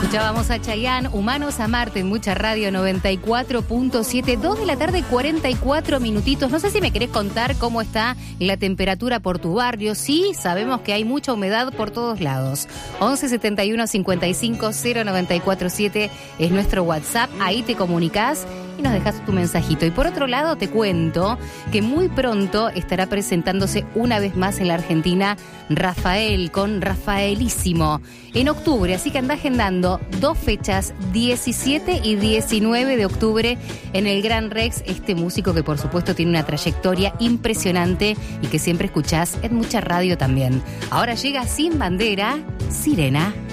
Escuchábamos a Chayanne, Humanos a Marte, en Mucha Radio 94.7, 2 de la tarde, 44 minutitos. No sé si me querés contar cómo está la temperatura por tu barrio. Sí, sabemos que hay mucha humedad por todos lados. 11 71 55 0947 es nuestro WhatsApp. Ahí te comunicás y nos dejas tu mensajito. Y por otro lado te cuento que muy pronto estará presentándose una vez más en la Argentina Rafael con Rafaelísimo en octubre, así que anda agendando 2 fechas, 17 y 19 de octubre en el Gran Rex, este músico que por supuesto tiene una trayectoria impresionante y que siempre escuchás en Mucha Radio también. Ahora llega Sin Bandera, Sirena.